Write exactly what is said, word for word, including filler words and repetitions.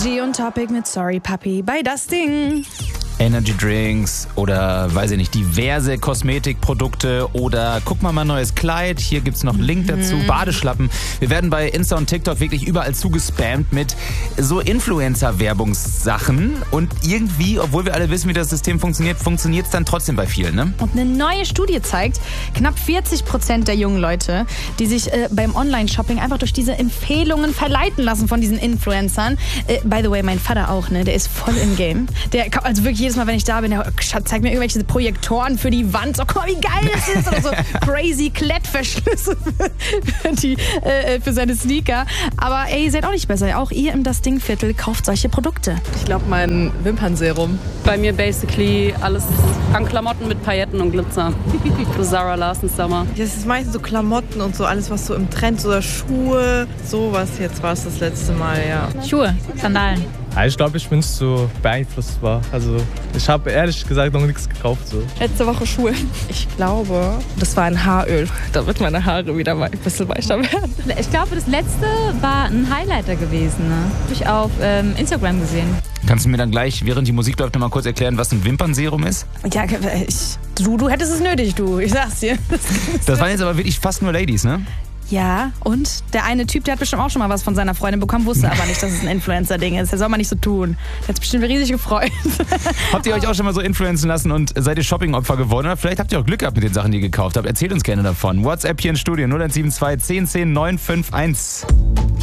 Energy und Topic mit Sorry Puppy bei Das Ding. Energy Drinks oder, weiß ich nicht, diverse Kosmetikprodukte oder guck mal, mein neues Kleid, hier gibt's noch einen Link dazu, mhm. Badeschlappen. Wir werden bei Insta und TikTok wirklich überall zugespammt mit so Influencer-Werbungssachen und irgendwie, obwohl wir alle wissen, wie das System funktioniert, funktioniert's dann trotzdem bei vielen, ne? Und eine neue Studie zeigt, knapp vierzig Prozent der jungen Leute, die sich äh, beim Online-Shopping einfach durch diese Empfehlungen verleiten lassen von diesen Influencern. Äh, by the way, mein Vater auch, ne? Der ist voll im Game. Der, also wirklich jedes Mal, wenn ich da bin, der zeigt mir irgendwelche Projektoren für die Wand. So, guck mal, wie geil das ist. Oder so crazy Klettverschlüsse für, die, äh, für seine Sneaker. Aber ey, ihr seid auch nicht besser. Auch ihr im Das Ding-Viertel kauft solche Produkte. Ich glaube, mein Wimpernserum. Bei mir basically alles an Klamotten mit Pailletten und Glitzer. So Zara Larson Summer. Das ist meistens so Klamotten und so alles, was so im Trend, so Schuhe, sowas. Jetzt war es das letzte Mal, ja. Schuhe, Sandalen. Ich glaube, ich bin so beeinflusst war. Also ich habe ehrlich gesagt noch nichts gekauft. So. Letzte Woche Schuhe. Ich glaube, das war ein Haaröl, damit meine Haare wieder ein bisschen weicher werden. Ich glaube, das letzte war ein Highlighter gewesen. Ne? Habe ich auf ähm, Instagram gesehen. Kannst du mir dann gleich, während die Musik läuft, noch mal kurz erklären, was ein Wimpernserum ist? Ja, ich, du, du hättest es nötig, du. Ich sag's dir. Das, das waren jetzt aber wirklich fast nur Ladies, ne? Ja, und der eine Typ, der hat bestimmt auch schon mal was von seiner Freundin bekommen, wusste aber nicht, dass es ein Influencer-Ding ist. Der soll man nicht so tun. Der hat sich bestimmt riesig gefreut. Habt ihr euch auch schon mal so influenzen lassen und seid ihr Shopping-Opfer geworden? Oder vielleicht habt ihr auch Glück gehabt mit den Sachen, die ihr gekauft habt. Erzählt uns gerne davon. WhatsApp hier im Studio null eins sieben zwei, zehn zehn, neun fünf eins.